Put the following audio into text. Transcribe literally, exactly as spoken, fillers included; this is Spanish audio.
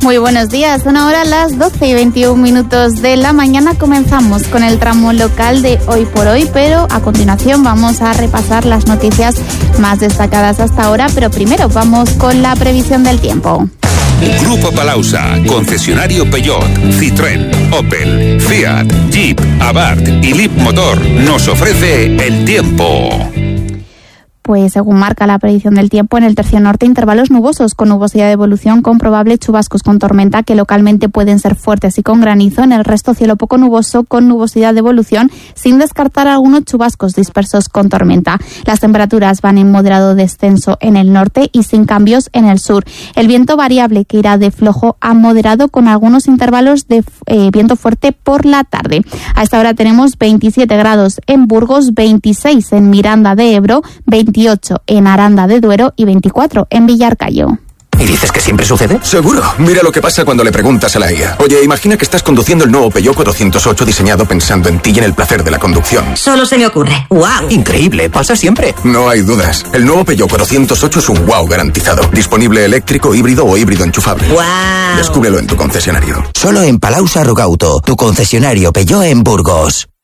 Muy buenos días, son ahora las doce y veintiún minutos de la mañana. Comenzamos con el tramo local de Hoy por Hoy, pero a continuación vamos a repasar las noticias más destacadas hasta ahora, pero primero vamos con la previsión del tiempo. Grupo Palausa, concesionario Peugeot, Citroën, Opel, Fiat, Jeep, Abarth y Leapmotor nos ofrece el tiempo. Pues según marca la predicción del tiempo, en el tercio norte intervalos nubosos con nubosidad de evolución con probables chubascos con tormenta que localmente pueden ser fuertes y con granizo. En el resto cielo poco nuboso con nubosidad de evolución sin descartar algunos chubascos dispersos con tormenta. Las temperaturas van en moderado descenso en el norte y sin cambios en el sur. El viento variable que irá de flojo a moderado con algunos intervalos de eh, viento fuerte por la tarde. A esta hora tenemos veintisiete grados en Burgos, veintiséis en Miranda de Ebro, veintiocho en Aranda de Duero y veinticuatro en Villarcayo. ¿Y dices que siempre sucede? Seguro. Mira lo que pasa cuando le preguntas a la I A. Oye, imagina que estás conduciendo el nuevo Peugeot cuatrocientos ocho diseñado pensando en ti y en el placer de la conducción. Solo se me ocurre. ¡Wow! Increíble, pasa siempre. No hay dudas. El nuevo Peugeot cuatrocientos ocho es un wow garantizado. Disponible eléctrico, híbrido o híbrido enchufable. ¡Wow! Descúbrelo en tu concesionario. Solo en Palausa Rogauto, tu concesionario Peugeot en Burgos.